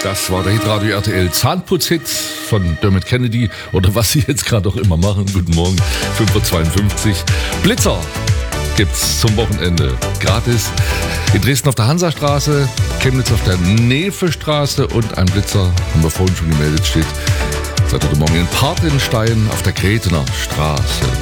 Das war der Hitradio RTL Zahnputz-Hit von Dermot Kennedy oder was Sie jetzt gerade auch immer machen. Guten Morgen, 5.52 Uhr. Blitzer gibt's zum Wochenende gratis in Dresden auf der Hansastraße, Chemnitz auf der Nevestraße und ein Blitzer, haben wir vorhin schon gemeldet, steht seit heute Morgen in Partenstein auf der Gretener Straße.